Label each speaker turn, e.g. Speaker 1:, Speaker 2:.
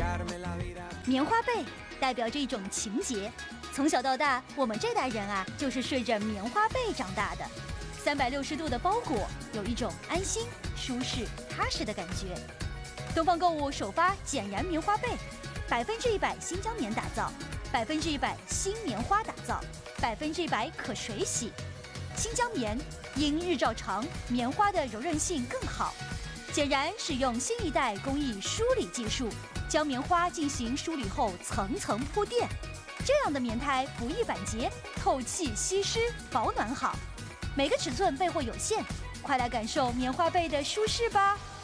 Speaker 1: 棉花被代表着一种情结，从小到大，我们这代人啊，就是睡着棉花被长大的。360度的包裹，有一种安心、舒适、踏实的感觉。东方购物首发简燃棉花被，100%新疆棉打造，100%新棉花打造，100%可水洗。新疆棉因日照长，棉花的柔韧性更好。简燃使用新一代工艺梳理技术，将棉花进行梳理后层层铺垫，这样的棉胎不易板结，透气吸湿，保暖好。每个尺寸被货有限，快来感受棉花被的舒适吧！